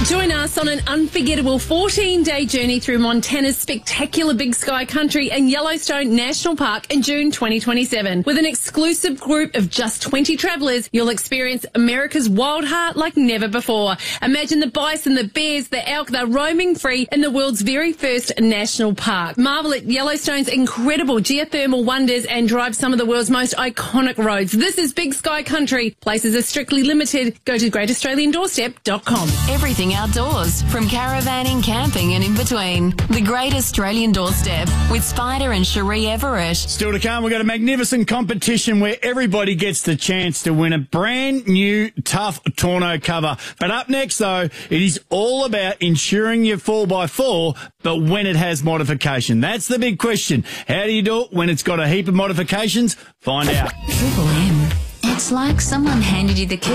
Join us on an unforgettable 14-day journey through Montana's spectacular Big Sky Country and Yellowstone National Park in June 2027. With an exclusive group of just 20 travellers, you'll experience America's wild heart like never before. Imagine the bison, the bears, the elk, they're roaming free in the world's very first national park. Marvel at Yellowstone's incredible geothermal wonders and drive some of the world's most iconic roads. This is Big Sky Country. Places are strictly limited. Go to greataustraliandoorstep.com. Everything outdoors, from caravanning, camping and in between. The Great Australian Doorstep with Spider and Cherie Everett. Still to come, we've got a magnificent competition where everybody gets the chance to win a brand new tough tonneau cover. But up next, though, it is all about ensuring your 4x4, but when it has modification. That's the big question. How do you do it when it's got a heap of modifications? Find out. Triple M. It's like someone handed you the key.